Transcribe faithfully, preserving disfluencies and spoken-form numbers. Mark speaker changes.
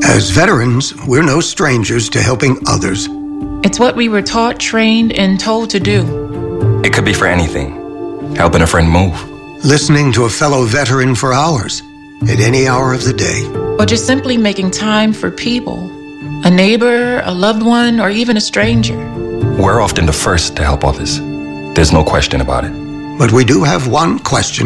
Speaker 1: As veterans, we're no strangers to helping others.
Speaker 2: It's what we were taught, trained, and told to do.
Speaker 3: It could be for anything. Helping a friend move.
Speaker 1: Listening to a fellow veteran for hours, at any hour of the day.
Speaker 2: Or just simply making time for people. A neighbor, a loved one, or even a stranger.
Speaker 3: We're often the first to help others. There's no question about it.
Speaker 1: But we do have one question